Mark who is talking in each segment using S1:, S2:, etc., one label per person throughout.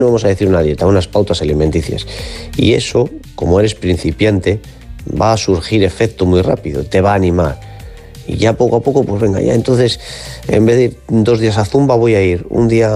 S1: no vamos a decir una dieta, unas pautas alimenticias. Y eso, como eres principiante, va a surgir efecto muy rápido, te va a animar. Y ya poco a poco, pues venga, ya entonces, en vez de ir 2 días a zumba, voy a ir un día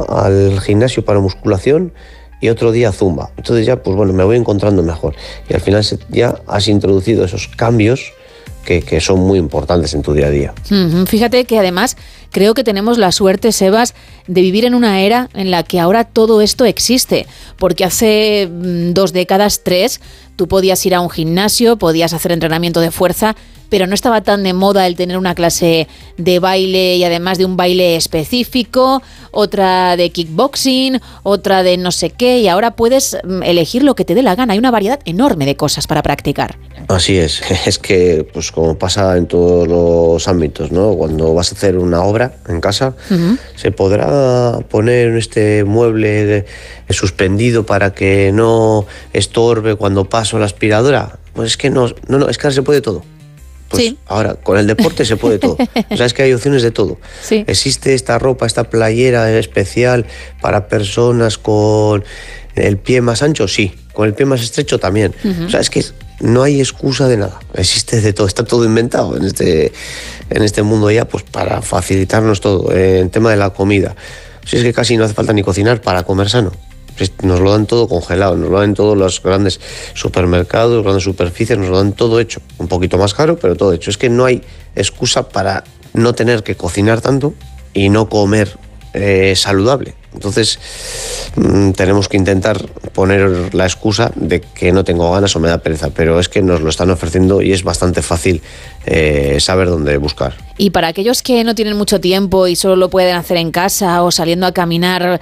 S1: al gimnasio para musculación y otro día a zumba. Entonces ya, pues bueno, me voy encontrando mejor. Y al final ya has introducido esos cambios que son muy importantes en tu día a día.
S2: Fíjate que además creo que tenemos la suerte, Sebas, de vivir en una era en la que ahora todo esto existe, porque hace 2 décadas, 3, tú podías ir a un gimnasio, podías hacer entrenamiento de fuerza, pero no estaba tan de moda el tener una clase de baile y además de un baile específico, otra de kickboxing, otra de no sé qué, y ahora puedes elegir lo que te dé la gana. Hay una variedad enorme de cosas para practicar.
S1: Así es que pues como pasa en todos los ámbitos, ¿no? Cuando vas a hacer una obra en casa, se podrá poner este mueble suspendido para que no estorbe cuando paso la aspiradora. Pues es que no, es que ahora se puede todo. Pues sí. Ahora, con el deporte se puede todo. O sea, es que hay opciones de todo.
S2: Sí.
S1: Existe esta ropa, esta playera especial para personas con el pie más ancho, sí. Con el pie más estrecho también. O sea, es que no hay excusa de nada. Existe de todo. Está todo inventado en este mundo ya, pues para facilitarnos todo. En tema de la comida. Si es que casi no hace falta ni cocinar para comer sano. Nos lo dan todo congelado, nos lo dan todos los grandes supermercados, grandes superficies, nos lo dan todo hecho. Un poquito más caro, pero todo hecho. Es que no hay excusa para no tener que cocinar tanto y no comer saludable. Entonces tenemos que intentar poner la excusa de que no tengo ganas o me da pereza, pero es que nos lo están ofreciendo y es bastante fácil saber dónde buscar.
S2: Y para aquellos que no tienen mucho tiempo y solo lo pueden hacer en casa o saliendo a caminar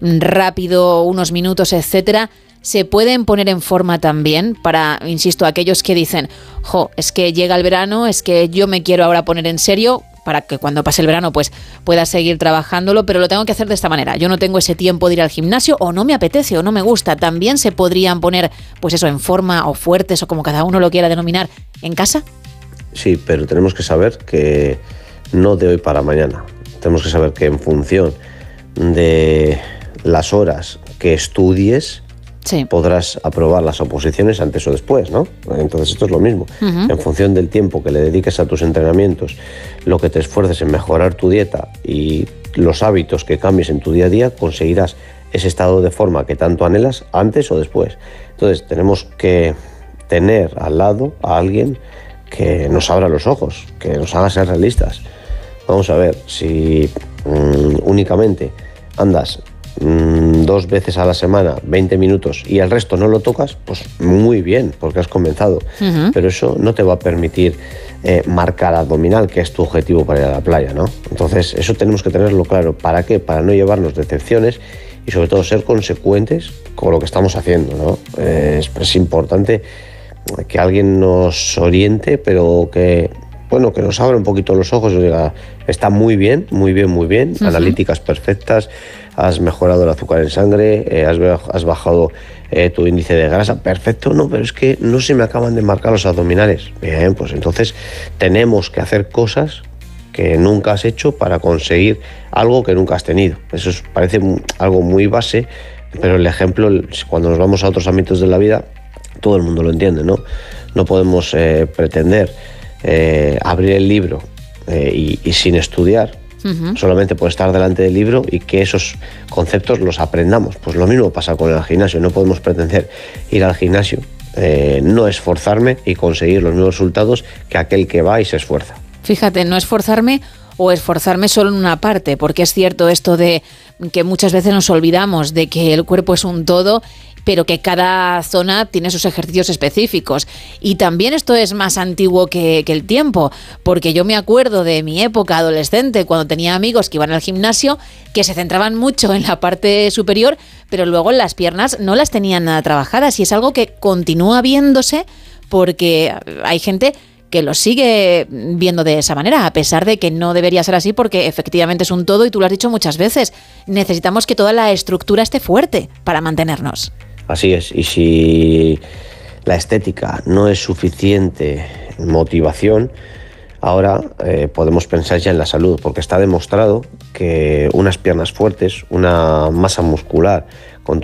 S2: rápido unos minutos, etcétera, se pueden poner en forma también para, insisto, aquellos que dicen, es que llega el verano, es que yo me quiero ahora poner en serio, para que cuando pase el verano pues pueda seguir trabajándolo, pero lo tengo que hacer de esta manera. Yo no tengo ese tiempo de ir al gimnasio, o no me apetece, o no me gusta. También se podrían poner, pues eso, en forma o fuertes, o como cada uno lo quiera denominar, en casa.
S1: Sí, pero tenemos que saber que no de hoy para mañana. Tenemos que saber que en función de las horas que estudies, sí, podrás aprobar las oposiciones antes o después, ¿no? Entonces esto es lo mismo. En función del tiempo que le dediques a tus entrenamientos, lo que te esfuerces en mejorar tu dieta y los hábitos que cambies en tu día a día, conseguirás ese estado de forma que tanto anhelas antes o después. Entonces tenemos que tener al lado a alguien que nos abra los ojos, que nos haga ser realistas. Vamos a ver, si únicamente andas 2 veces a la semana, 20 minutos, y el resto no lo tocas, pues muy bien, porque has comenzado. Pero eso no te va a permitir marcar abdominal, que es tu objetivo para ir a la playa, ¿no? Entonces, eso tenemos que tenerlo claro. ¿Para qué? Para no llevarnos decepciones y sobre todo ser consecuentes con lo que estamos haciendo, ¿no? Es importante que alguien nos oriente, pero que nos abra un poquito los ojos y diga, está muy bien, analíticas perfectas, has mejorado el azúcar en sangre, has bajado tu índice de grasa, perfecto, no, pero es que no se me acaban de marcar los abdominales. Bien, pues entonces tenemos que hacer cosas que nunca has hecho para conseguir algo que nunca has tenido. Eso parece algo muy base, pero el ejemplo, cuando nos vamos a otros ámbitos de la vida, todo el mundo lo entiende, ¿no? No podemos pretender abrir el libro y sin estudiar, solamente por estar delante del libro y que esos conceptos los aprendamos. Pues lo mismo pasa con el gimnasio. No podemos pretender ir al gimnasio, no esforzarme y conseguir los mismos resultados que aquel que va y se esfuerza.
S2: Fíjate, no esforzarme o esforzarme solo en una parte, porque es cierto esto de que muchas veces nos olvidamos de que el cuerpo es un todo, pero que cada zona tiene sus ejercicios específicos. Y también esto es más antiguo que el tiempo, porque yo me acuerdo de mi época adolescente, cuando tenía amigos que iban al gimnasio, que se centraban mucho en la parte superior, pero luego en las piernas no las tenían nada trabajadas, y es algo que continúa viéndose porque hay gente que lo sigue viendo de esa manera, a pesar de que no debería ser así, porque efectivamente es un todo, y tú lo has dicho muchas veces, necesitamos que toda la estructura esté fuerte para mantenernos.
S1: Así es, y si la estética no es suficiente motivación, ahora podemos pensar ya en la salud, porque está demostrado que unas piernas fuertes, una masa muscular con